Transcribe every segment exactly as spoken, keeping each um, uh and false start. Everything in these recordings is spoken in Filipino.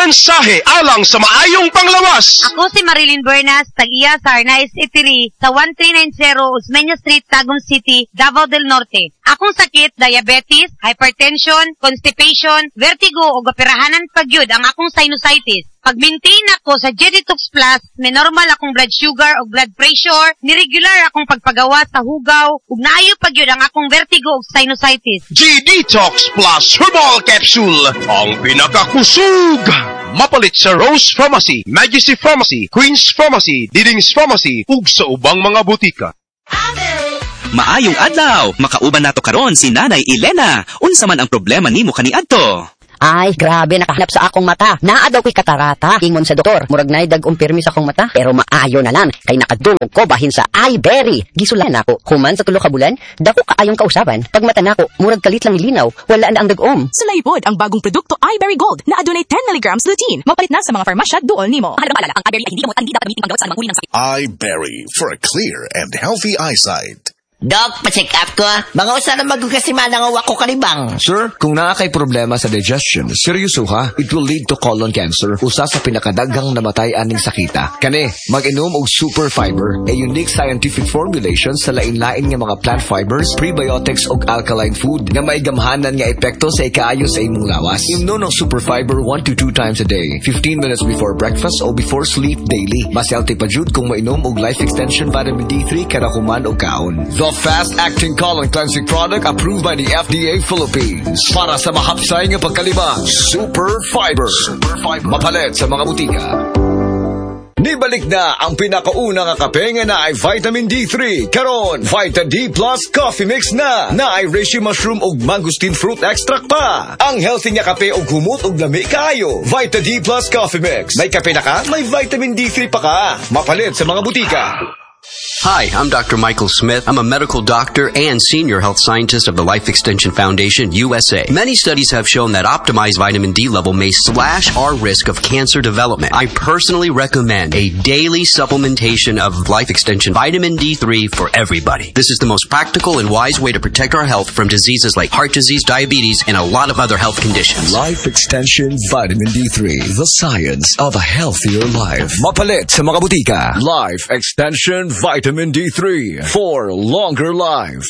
mensahe alang sa maayong panglawas. Ako si Marilyn Bernas, tag-iya sa Arnaiz Eatery sa one three nine zero Osmeña Street, Tagum City, Davao del Norte. Akong sakit, diabetes, hypertension, constipation, vertigo o gapirahanan pagyud ang akong sinusitis. Pag-maintain ako sa Geditox Plus, may normal akong blood sugar o blood pressure, niregular akong pagpagawa sa hugaw, ug naayo pagyud ang akong vertigo o sinusitis. Geditox Plus Herbal Capsule, ang pinakakusog. Mapalit sa Rose Pharmacy, Majesty Pharmacy, Queen's Pharmacy, Diding's Pharmacy, ug sa ubang mga butika. Maayong adlaw, makauban nato karon si Nanay Elena. Unsa man ang problema nimo kaniadto? Ay, grabe, nakahanap sa akong mata. Naa daw ko'y katarata. Ingon sa doktor, murag na'y dag-ong pirmi sa akong mata. Pero maayo na lang, kay nakadungog ko bahin sa iBerry. Gisulan ako, human sa tulo ka bulan, dako kaayong kausaban. Pag mata nako, murag kalit lang linaw, wala na ang dag-om. Sulaybod ang bagong produkto iBerry Gold na adunay ten milligrams lutein. Mapalit na sa mga farmasya duol nimo. Mahalagang maalala, ang iBerry ay hindi gamot, hindi dapat gamitin pangdawat sa mga huli ng sakit. iBerry for a clear and healthy eyesight. Doc, pa-check up ko. Mga usa na magkakasimana nga wako kalibang. Sir, kung naa kay problema sa digestion, seryoso ha, it will lead to colon cancer, usa sa pinakadaghang namatay aning sakita. Kani, mag-inom og Super Fiber, a unique scientific formulation sa lain-lain nga mga plant fibers, prebiotics ug alkaline food nga may gamhanan nga epekto sa ikaayo sa imong lawas. Imnon ng Super Fiber one to two times a day, fifteen minutes before breakfast o before sleep daily. Mas healthy pa jud kung mainom og Life Extension Vitamin D three kada human og kaon. The fast-acting colon cleansing product approved by the F D A Philippines. Para sa mahapsay nga pagkalibang, Super Fiber. Super Fiber. Mapalit sa mga butika. Nibalik na ang pinakauna nga kape nga na ay vitamin D three. Karon, Vita D Plus Coffee Mix na. Na ay reishi mushroom ug mangosteen fruit extract pa. Ang healthy nga kape ug humot ug lami kaayo. Vita D Plus Coffee Mix. May kape na ka, may vitamin D three pa ka. Mapalit sa mga butika. Hi, I'm Doctor Michael Smith. I'm a medical doctor and senior health scientist of the Life Extension Foundation, U S A. Many studies have shown that optimized vitamin D level may slash our risk of cancer development. I personally recommend a daily supplementation of Life Extension Vitamin D three for everybody. This is the most practical and wise way to protect our health from diseases like heart disease, diabetes, and a lot of other health conditions. Life Extension Vitamin D three, the science of a healthier life. Mapalit sa mga butika. Life Extension Vitamin D three for longer life.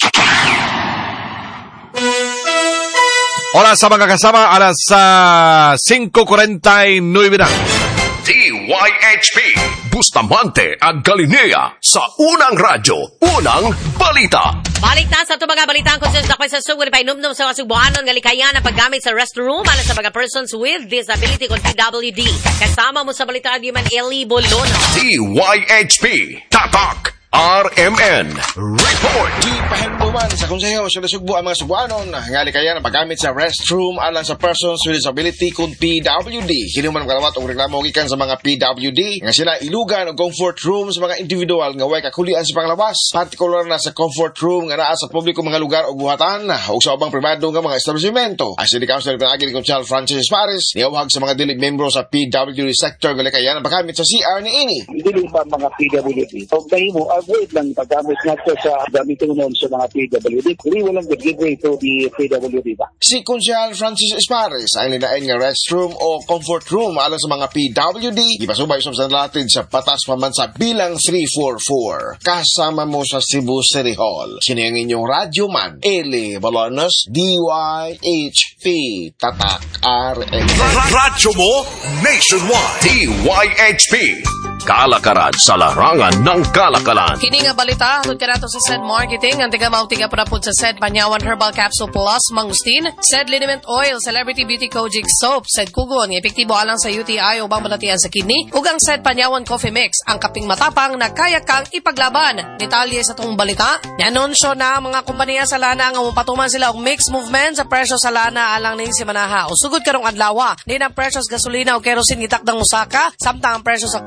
Oras sa mga kasama, alas uh, five forty-nine na. D Y H P Bustamante at Galilea sa Unang Radyo, Unang Balita. Balik na sa ito mga balitang konsens na kwesa sugod pa inumdum sa kasugbuanon ng likayan na paggamit sa restroom ala sa mga persons with disability kung P W D. Kasama mo sa balita di man Eli Bolono. D Y H P Tatak R M N Report. Di pahinduman sa konseho sa nasugbo ang mga subuanon nga likayan na paggamit sa restroom alang sa persons with disability kung P W D. Hinuman kalawat og reklamo gikan sa mga P W D nga sila ilugan og comfort room sa mga individual nga way kakulian sa panglawas, partikular na sa comfort room nga naa sa publiko mga lugar o buhatan o sa ubang pribado nga mga establishmento. Ang City Council pinagi ni Conchal Francis Paris niawag sa mga dili membro sa P W D sector nga likayan na paggamit sa C R ni ini. Dili pa mga P W D. So mahimo avoid lang paggamit nato sa gamitin nun sa mga P W D. Hindi walang giveaway to the P W D ba? Si Conchal Francis Espares ang linain nga restroom o comfort room alang sa mga P W D ipasubay sa natin sa batas pamansa bilang three forty-four. Kasama mo sa Cebu City Hall. Sino ang inyong radyo man? Eli Balonos, D Y H P Tatak R M N. Radyo mo nationwide. D Y H P Kalakaran sa larangan ng kalakalan. Kini nga balita, hangtod ka nato sa S E D Marketing, ang tiga mautiga para po sa S E D Panyawan Herbal Capsule Plus Mangustin, S E D Liniment Oil, Celebrity Beauty Kojic Soap, S E D Kugon, epektibo alang sa U T I o bang balatian sa kidney, ug ang S E D Panyawan Coffee Mix, ang kaping matapang na kaya kang ipaglaban. Detalye sa tong balita, nanunsyo na ang mga kompanya sa lana nga mupatuman sila og mixed movement sa presyo sa lana alang ning si Manaha. Usugod karong adlaw, din ang presyo sa gasolina o kerosene gitakdang musaka, samtang ang presyo sa crudo mo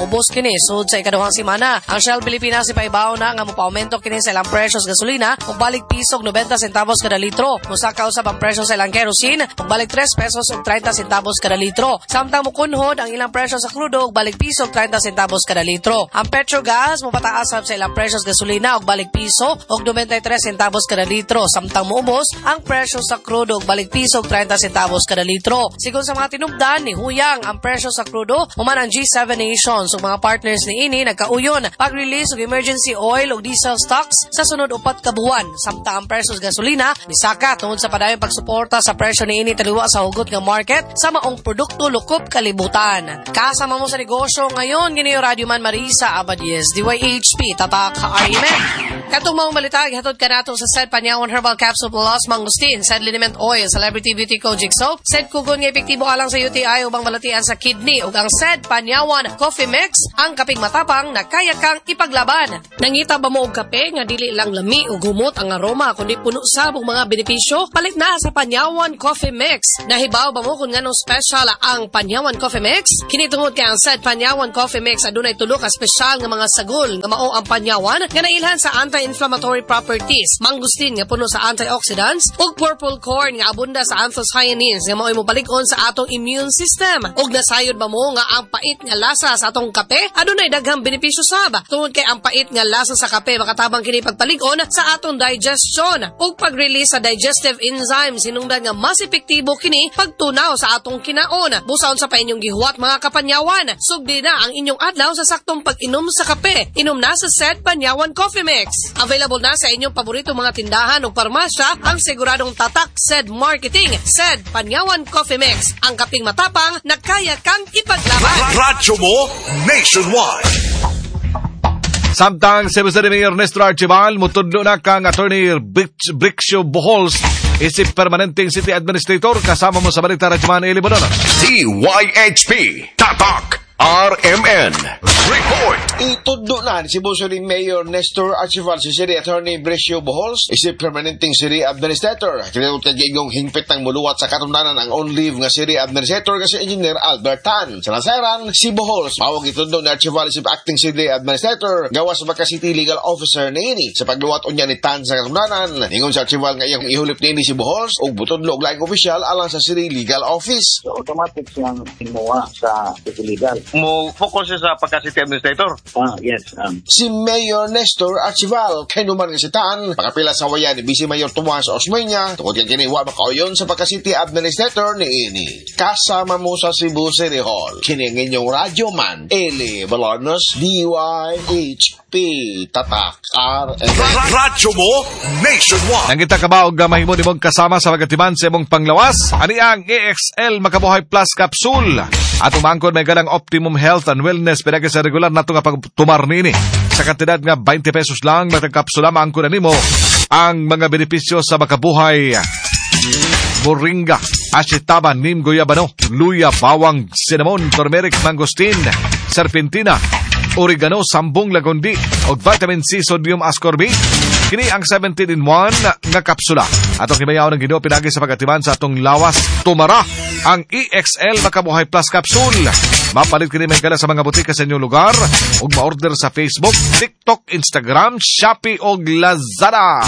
ubos kini sud sa ikaduhang semana. Ang Shell Pilipinas ipaibaw na nga mopa-aumento kini sa ilang presyo sa gasolina ug balik pisog ninety centavos kada litro. Musaka usab ang presyo sa ilang kerosene ug balik three pesos ug thirty centavos kada litro. Samtang mukunhod ang ilang presyo sa krudo ug balik piso ug thirty centavos kada litro. Ang Petrogas mopataas sa ilang presyo sa gasolina ug balik piso ug ninety-three centavos kada litro. Samtang muubos ang presyo sa krudo ug balik piso ug thirty centavos kada litro. Sigon sa mga tinubdan ni Huyang ang presyo sa krudo human ang G seven nations ug mga partners ni ini nagkauyon pag-release og emergency oil ug diesel stocks sa sunod upat ka buwan. Samtang ang presyo sa gasolina misaka tungod sa padayong pagsuporta sa presyo ni ini taliwa sa hugot nga market sa maong produkto lukop kalibutan. Kasama mo sa negosyo ngayon gini Radio Man Marisa Abadies D Y H P tatak Arimen. Katong mga balita gihatod kanato sa Said Panyawan Herbal Capsule Plus Mangustin, Said Liniment Oil, Celebrity Beauty Kojic Soap, Said Kugon nga epektibo alang sa U T I ubang balatian sa kidney ug ang Said Panyawan Coffee Mix ang kaping matapang na kaya kang ipaglaban. Nangita ba mo og kape nga dili lang lami ug humot ang aroma kundi puno sa mga benepisyo? Palit na sa Panyawan Coffee Mix. Nahibaw ba mo kung nganong special ang Panyawan Coffee Mix? Kini tungod kay ang Said Panyawan Coffee Mix adunay tulo ka special nga mga sagol nga mao ang Panyawan nga nailhan sa anti-inflammatory properties, mangustin nga puno sa antioxidants ug purple corn nga abunda sa anthocyanins nga mao'y mobalig-on sa atong immune system. Ug nasayod ba mo nga ang pait nga lasa sa atong kape adunay daghang benepisyo sab tungod kay ang pait nga lasa sa kape makatabang kini pagpalig-on sa atong digestion ug pag-release sa digestive enzymes hinungdan nga mas epektibo kini pagtunaw sa atong kinaon. Busaon sa pa inyong gihuwat mga kapanyawan, sugdi na ang inyong adlaw sa saktong pag-inom sa kape. Inom na sa Said Panyawan Coffee Mix. Available na sa inyong paborito mga tindahan o parmasya ang siguradong tatak Said Marketing, Said Panyawan Coffee Mix. Ang kaping matapang na kaya kang ipaglaban. Radyo mo nationwide. Samtang si Mister Mayor Nestor Archibald mutudlo na kang Attorney Brixio Bohols isip permanenteng City Administrator kasama mo sa balita Radyoman Elibonon. D Y H P Tatak R M N Report. Itudlo na si Busoling Mayor Nestor Archibald si City Attorney Brixio Bohols isip permanenteng City Administrator. Kinatut kay gigong hingpit ng muluwat sa katumdanan ang on-leave nga City Administrator kasi Engineer Albert Tan. Sa nasaran, si Bohols mawag itudlo ni Archibald isip acting City Administrator gawas sa Baka City Legal Officer ni ini sa pagluwat unya ni Tan sa katumdanan. Ningon sa Archibald nga iyang ihulip ni ini si Bohols ug butudlo og laing official alang sa City Legal Office. So, automatic siyang imuha sa City Legal. Mo focus sa pagka-City Administrator. Ah, yes. Um. Si Mayor Nestor Archibald kay numan nga si Tan pakapila sa wayan ni Vice Mayor Tomas Osmeña tungod kay kini wa makauyon sa pagka-City Administrator ni ini. Kasama mo sa Cebu City Hall kini ang inyong radyoman Eli Balanos D Y H P Tatak R M N Radyo mo nationwide. Nangita ka ba og mahimo nimong kasama sa pagatiman sa imong panglawas? Ani ang A X L Makabuhay Plus Capsule. Atong mangkon may galang Optimum Health and Wellness pinagi sa regular nato nga pagtumar nini. Sa kantidad nga twenty pesos lang matagkapsula maangkon nimo ang mga benepisyo sa makabuhay. Moringa, ashitaba, neem, guyabano, luya, bawang, cinnamon, turmeric, mangosteen, serpentina, oregano, sambong lagundi, o vitamin C, sodium ascorbate. Kini ang seventeen in one nga kapsula. Atong himayaw ng Ginoo pinagi sa pagatiman sa atong lawas tumara ang E X L Makabuhay Plus Capsule. Mapalit kini may kala sa mga butika sa inyong lugar ug ma-order sa Facebook, TikTok, Instagram, Shopee ug Lazada.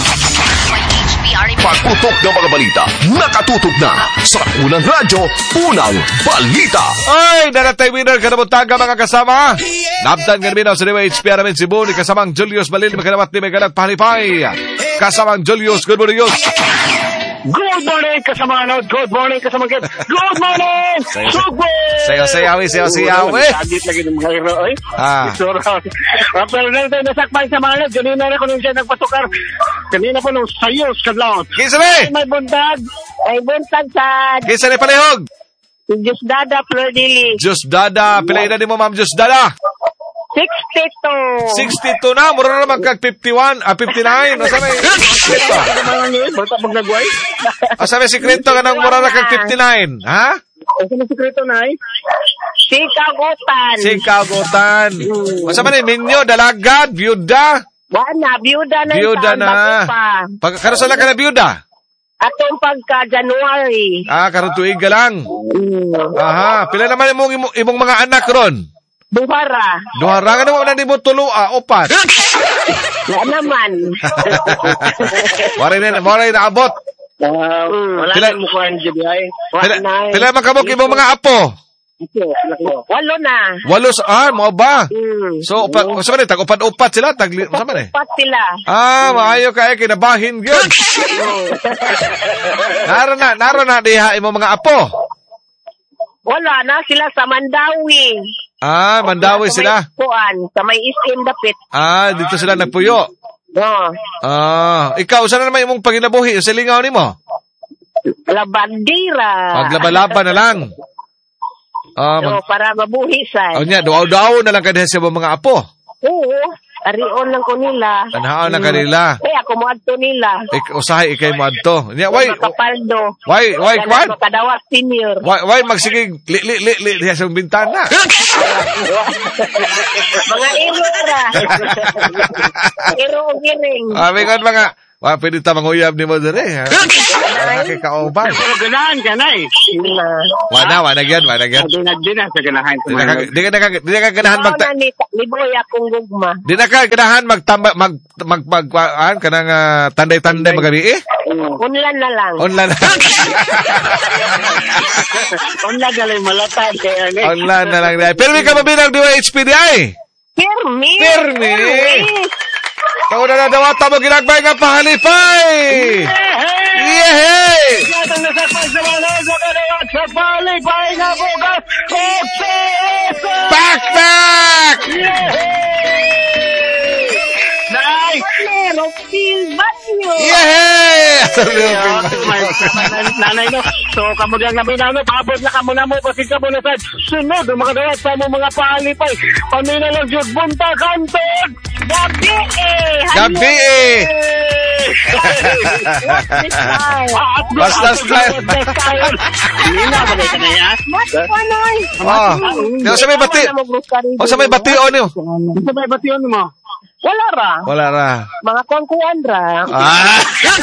Pagputok ng mga balita, nakatutok na sa unang radyo, unang balita. Ay, naratay winner ka na buntaga mga kasama. Nabdan ka namin sa D Y H P Aramin Cebu ni kasamang Julius Balil, magkanawat ni Megalag Pahalipay. Kasamang Julius, good morning, Julius. Good morning, kasama ano. Good morning, kasama kit. Good morning, Sugbo! Sayaw-sayawi, sayaw-sayawi. Sagit lagi ng mga hero, eh. Ah. Pero lang tayo nasakpan sa mga ano. Kanina na ko nung siya nagpatukar. Kanina po nung sayos, kadlaw. Kisa ni? May buntag. May buntag sa... Kisa ni palihog? Diyos Dada, Fleur Dili. Diyos Dada. Pilay na ni mo, Ma'am Diyos Dada. sixty-two. sixty-two na, mura na magkag fifty-one, ah, fifty-nine. Asa may sikreto? Asa may sikreto ka ng mura na kag fifty-nine, ha? Asa may sikreto na eh? Sikagutan. Sikagutan. Asa man eh, minyo, dalagad, byuda? Wala, byuda na. Byuda na. Pag, karosa lang ka na byuda? Atong pagka-January. Ah, karong tuig ka lang. Aha, pila naman imong, imong, imong mga anak ron? Duhara. Duhara nga naman na di mo tulua, upat. Wala naman. Waray na, waray na abot. Uh, wala Pila- na mo ko ang G B I. Pila, Wala na. pila magkamok ibang mga apo? Walo na. Walo sa, ah, mo ba? Mm. So, upat, mm. saan tag upat upat sila, tag, saan eh? Upat sila. Ah, maayo kaya kinabahin gyud. Naro na, naro na diha imong mga apo. Wala na sila sa Mandawi. Ah, Mandawi Sa sila. may Kuan, sa may isim dapit. Ah, dito sila nagpuyo. No. Ah, ikaw saan na naman imong paginabuhi? Sa lingaw nimo? Labandira. Paglaba-laba na lang. Ah, So, mag- para mabuhisan. oh, nya, duaw-duaw na lang kada sa mga apo. Oo. Arion lang ko nila. Tanhaan na kanila. Kaya ako mo adto nila. Ik usahay ikay mo adto. Nya, why Makapaldo. why why Kaya kwan? makadawat senior. Why why magsigig li li li li diha sa bintana? Mga iro ra. Iro o giring. Ah, mingon mga wa pwede ta manguyab nimo dire. Kay kaoban. Pero ganahan ka na eh. Wala wala gyud, wala gyud. Di na di na sa ganahan. Di na ka di ka di ka ganahan mag Ikaw na ni, ni Boy akong gugma. di na ka ganahan magtamba mag mag mag an kanang ah, tanday-tanday magabi eh. Unlan na lang. Online. Unlan na lang malatad. Kaya ni. Online na lang dai. Pero ka mabinang di H P D I. Pirmi. Pirmi. Kau na nadawata mo ginagbay nga pahalipay. Yehey! Gatang nasakpan sa mga logo kadawat sa palipay na bukas. Back back! Nay! Ropil Banyo! Yehey! Nanay no, so kamudyang nabinaw no, paabot na kamo na mo kasi kamo na sad. Sunod, ang makadawat sa mo mga palipay. Pamina lang jud bunta kantod! Gabi eh! Gabi eh! Basta style. Lina ba dito na yan? Oh, yung sa may bati. O sa may bati o niyo? Sa may bation mo? Wala ra. Wala ra. Mga kuan-kuan ra. Ah!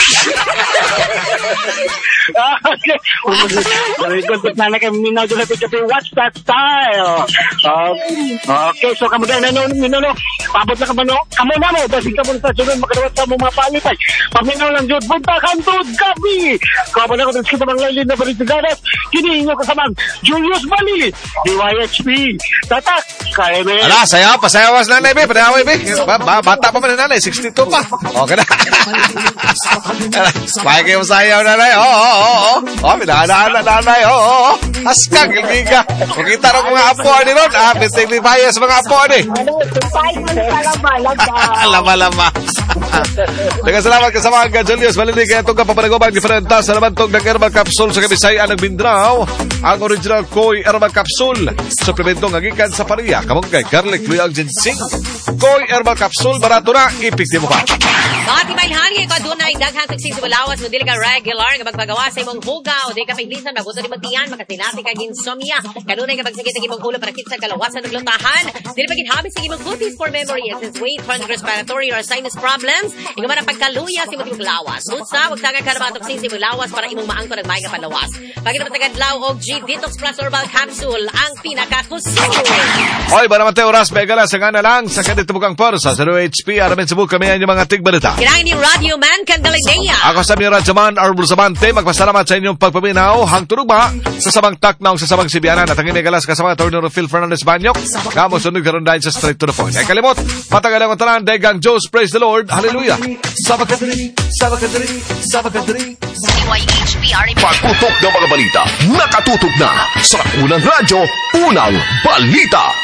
Okay. Very good. But na kami minaw dito sa Japan. Watch that style. Okay. Okay. So, kamu na no, no, no. Pabot na kamo no. Kamu na mo. Basi kamu sa sunod makadawat sa mga palipay. Paminaw lang jud. Bunta kantod gabi. Kamu na ko dito sa mga lalin na balitigadas. Kini inyo kasamang Julius Bali. D Y H P. Tatak. Kaya na. Ala, sayaw pa. Sayawas na na, be. Padaway, be. Ba, ba, bata pa man na nanay. sixty-two pa. Okay na. Kaya kayo sayaw na nanay. Oo, oo, oo. Oh, minadaan na nanay. Oo, oo, oo. Askag, ilgiga. Makita rin mga apo ni ron. Ah, pintig ni Paya sa mga apo ni. Lama-lama. Nagkasalamat ka sa mga Julius. Malinig kaya itong kapapanagoban. Diferenta sa naman itong nag-herbal capsule sa Kabisaya ng Mindanao. Ang original Koi Herbal Capsule. Suplemento ng agikan sa pariya. Kamunggay, garlic, luyang, ginseng. Koi Herbal Capsule. Barato na. Ipigti mo pa. Mga tibayhan ngayon ko doon ay daghang tuksin sa balawas mo dili ka regular nga magpagawa sa imong huga o di ka paglisan mabuto di magtiyan makasinati ka insomnia kanunay ka pagsakit ang imong ulo para kitsa kalawasan ng lutahan dili pa ginhabi sa imong cuties for memory and since weight chronic respiratory or sinus problems ikaw man ang pagkaluya sa imong lawas utsa wag tagan ka na mga tuksin sa imong lawas para imong maangko ng maayong palawas pagkita patagad-law og G Detox Plus Herbal Capsule ang pinakakusog. Hoy, ba naman tayo oras megala sa nga na lang sa kanito bukang porsa sa H P aramin sa buka may mga tigbalita. Kailangan ni Radio Man Candalinea. Ako sa mga Radyaman Arbol Sabante, magpasalamat sa inyong pagpaminaw, hangtunog ba sa samang taknaw sa samang sibianan at ang inigalas kasama Tornero Phil Fernandez Banyok. Kamo sunod karon dahil sa straight to the point. Ay kalimot, matagal ang tanan, Degang Diyos, praise the Lord, hallelujah. Sabakadri, sabakadri, sabakadri. D Y H P R M. Pagputok ng mga balita, nakatutok na sa Unang Radyo, Unang Balita.